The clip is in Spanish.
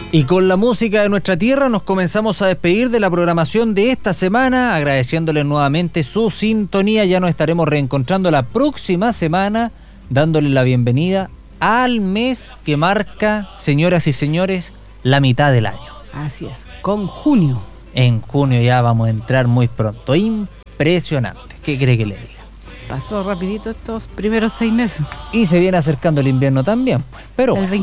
Y con la música de nuestra tierra nos comenzamos a despedir de la programación de esta semana, agradeciéndoles nuevamente su sintonía. Ya nos estaremos reencontrando la próxima semana, dándole la bienvenida al mes que marca, señoras y señores, la mitad del año. Así es, con junio. En junio ya vamos a entrar muy pronto. Impresionante. ¿Qué cree que le diga? Pasó rapidito estos primeros 6 meses. Y se viene acercando el invierno también, pues. Pero El